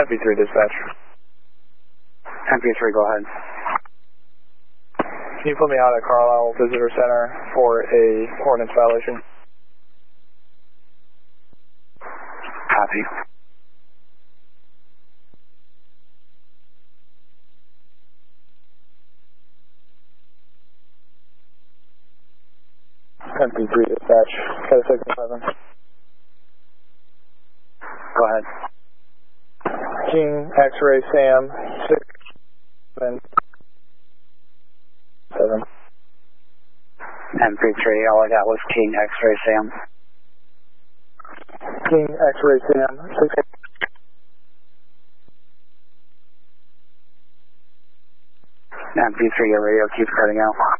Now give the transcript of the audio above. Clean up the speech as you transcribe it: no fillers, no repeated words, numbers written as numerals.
MP3 dispatch. MP3, go ahead. Can you put me out at Carlisle Visitor Center for a ordinance violation? Copy. MP3 dispatch. Got a 6-7. Go ahead. King X-Ray Sam 6-7. MP3, all I got was King X-Ray Sam. King X-Ray Sam 6-7. MP3, your radio keeps cutting out.